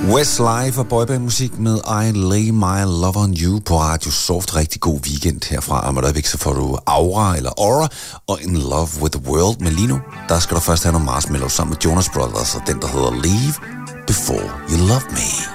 Westlife og boybandmusik med I Lay My Love On You på Radio Soft. Rigtig god weekend herfra. Om et øjeblik, så får du Aura eller Aura og In Love With The World med Lino. Der skal du først have nogle Marshmallows sammen med Jonas Brothers og den, der hedder Leave Before You Love Me.